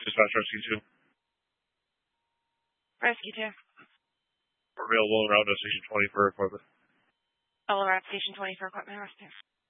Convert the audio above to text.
Dispatch Rescue 2. Rescue 2. We're available around Station 20 for equipment. All around Station 20 for equipment rescue.